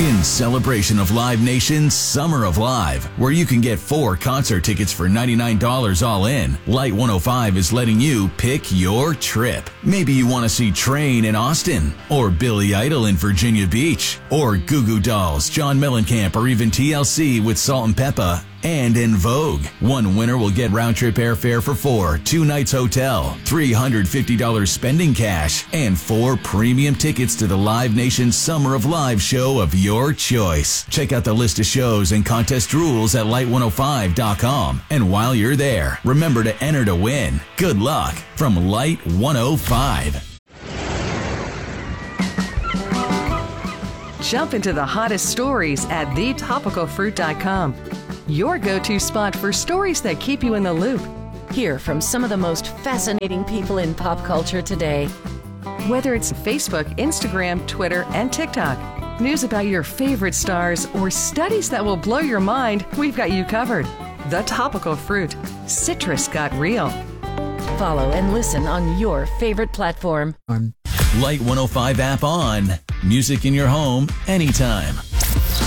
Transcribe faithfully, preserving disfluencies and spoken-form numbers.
In celebration of Live Nation's Summer of Live, where you can get four concert tickets for ninety-nine dollars all in, Light one oh five is letting you pick your trip. Maybe you want to see Train in Austin, or Billy Idol in Virginia Beach, or Goo Goo Dolls, John Mellencamp, or even T L C with Salt and Peppa and En Vogue. One winner will get round-trip airfare for four, two nights hotel, three hundred fifty dollars spending cash, and four premium tickets to the Live Nation Summer of Live show of your choice. Check out the list of shows and contest rules at light one oh five dot com. And while you're there, remember to enter to win. Good luck from Light one oh five. Jump into the hottest stories at the topical fruit dot com. Your go-to spot for stories that keep you in the loop. Hear from some of the most fascinating people in pop culture today. Whether it's Facebook, Instagram, Twitter, and TikTok, news about your favorite stars, or studies that will blow your mind, we've got you covered. The Topical Fruit. Citrus got real. Follow and listen on your favorite platform. Light one oh five app on. Music in your home anytime.